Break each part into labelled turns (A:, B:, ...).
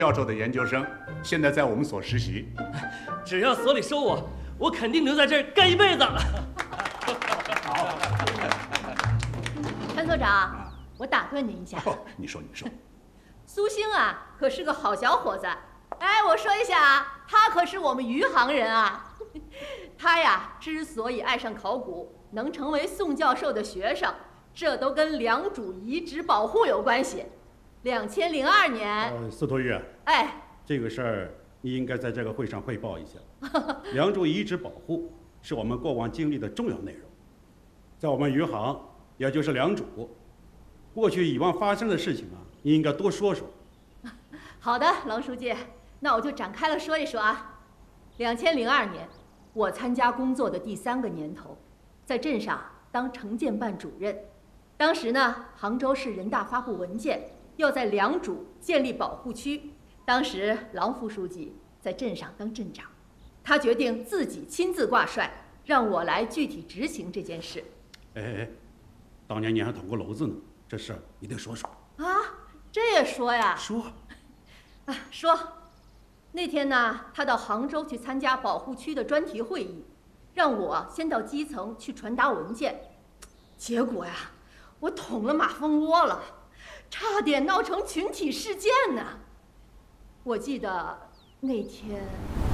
A: 教授的研究生，现在在我们所实习。
B: 只要所里收我，我肯定留在这儿干一辈子。
A: 好，
C: 潘所长，我打断您一下。
A: 你说。
C: 苏兴啊，可是个好小伙子。哎，我说一下啊，他可是我们余杭人啊。他呀，之所以爱上考古，能成为宋教授的学生，这都跟良渚遗址保护有关系。2002年，
D: 司徒玉，
C: 哎，
D: 这个事儿你应该在这个会上汇报一下。良渚遗址保护是我们过往经历的重要内容，在我们余杭，也就是良渚，过去以往发生的事情啊，你应该多说说。
C: 好的，郎书记，那我就展开了说一说啊。2002年，我参加工作的第3个年头，在镇上当城建办主任。当时呢，杭州市人大发布文件，要在良渚建立保护区。当时郎副书记在镇上当镇长，他决定自己亲自挂帅，让我来具体执行这件事。
D: 哎，当年你还捅过娄子呢，这事儿你得说说
C: 啊。这也说呀？
D: 说
C: 啊，说。那天呢，他到杭州去参加保护区的专题会议，让我先到基层去传达文件。结果呀，我捅了马蜂窝了，差点闹成群体事件呢。我记得那天，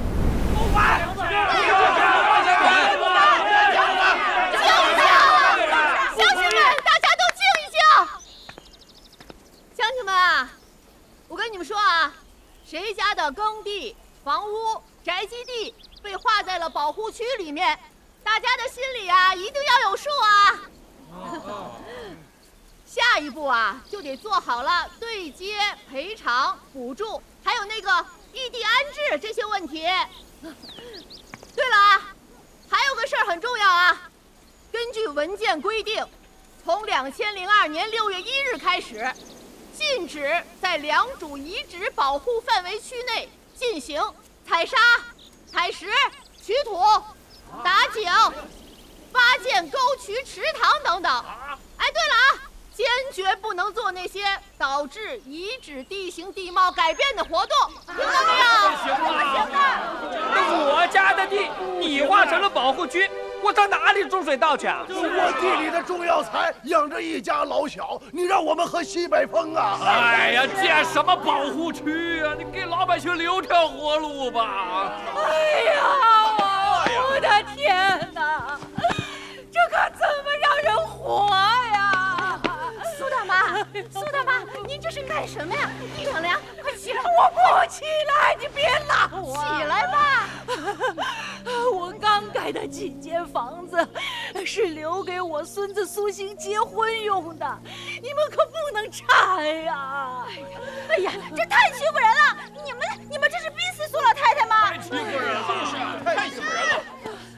C: 乡亲们，大家都静一静。乡亲们啊，我跟你们说啊，谁家的耕地、房屋、宅基地被划在了保护区里面，大家的心里啊一定要有数啊。下一步啊，就得做好了对接、赔偿、补助，还有那个异地安置这些问题。对了啊，还有个事儿很重要啊，根据文件规定，从2002年6月1日开始，禁止在良渚遗址保护范围区内进行采砂、采石、取土、打井、发建沟渠、池塘等等。哎，对了啊，坚决不能做那些导致遗址地形地貌改变的活动，听到没有？
E: 行了，那我家的地你划成了保护区，我上哪里种水稻去啊？
F: 我地里的种药材养着一家老小，你让我们喝西北风啊！
E: 哎呀，建什么保护区啊？你给老百姓留条活路吧！
G: 哎呀，我的天哪，这可怎么让人活呀？
C: 苏大妈，苏大妈，您这是干什么呀？地上凉，快起来！
G: 我不起来，你别拉我！
C: 起来吧！
G: 我刚盖的几间房子是留给我孙子苏兴结婚用的，你们可不能拆呀！
C: 哎呀，这太欺负人了！你们这是逼死苏老太太吗？
E: 太欺负人了，太欺负人了！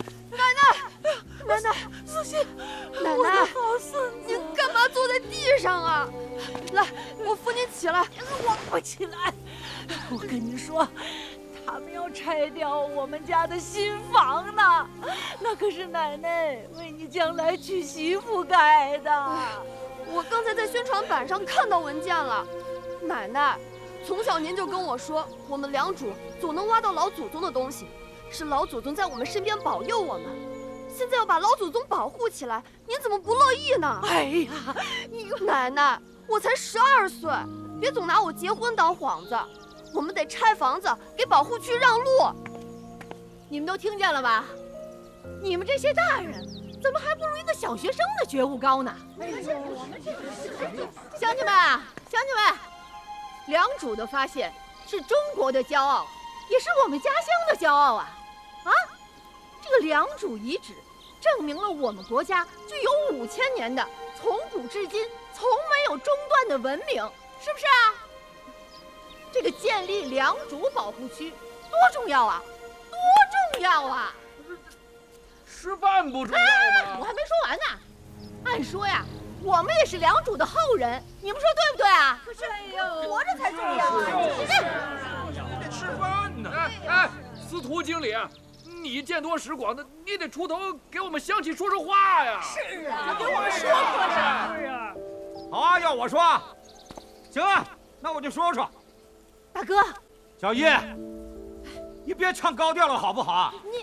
C: 奶奶，
G: 苏兴，
C: 奶奶，
G: 好孙子，
C: 你干嘛坐在地上啊？来，我扶您起来。
G: 我不起来。我跟你说，他们要拆掉我们家的新房呢，那可是奶奶为你将来娶媳妇盖的。
H: 我刚才在宣传板上看到文件了，奶奶，从小您就跟我说，我们良渚总能挖到老祖宗的东西，是老祖宗在我们身边保佑我们。现在要把老祖宗保护起来，您怎么不乐意呢？
G: 哎呀，
H: 奶奶，我才12岁，别总拿我结婚当幌子。我们得拆房子，给保护区让路。
C: 你们都听见了吧？你们这些大人怎么还不如一个小学生的觉悟高呢？乡亲们啊，乡亲们，良渚的发现是中国的骄傲，也是我们家乡的骄傲啊！啊，这个良渚遗址证明了我们国家具有5000年的从古至今从没有中断的文明，是不是啊？这个建立良渚保护区多重要啊！多重要啊！
E: 吃饭不重要吗？
C: 我还没说完呢。按说呀，我们也是良渚的后人，你们说对不对啊？
G: 可是，哎呦，
C: 活着才重要啊！
E: 你得吃饭呢。哎，司徒经理，你见多识广的，你得出头给我们乡亲说说话呀。
G: 是啊，给我们说说啥？
E: 是啊。
I: 好啊，要我说，行啊，那我就说说。
C: 大哥，
I: 小叶，你别唱高调了好不好？
C: 你